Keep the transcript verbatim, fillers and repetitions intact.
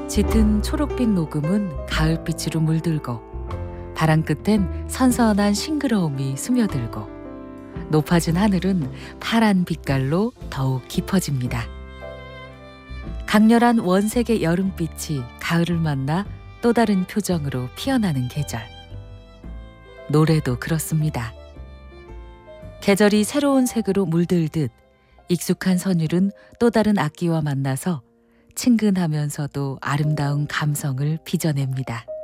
짙은 초록빛 녹음은 가을빛으로 물들고 바람 끝엔 선선한 싱그러움이 스며들고 높아진 하늘은 파란 빛깔로 더욱 깊어집니다. 강렬한 원색의 여름빛이 가을을 만나 또 다른 표정으로 피어나는 계절. 노래도 그렇습니다. 계절이 새로운 색으로 물들듯 익숙한 선율은 또 다른 악기와 만나서 친근하면서도 아름다운 감성을 빚어냅니다.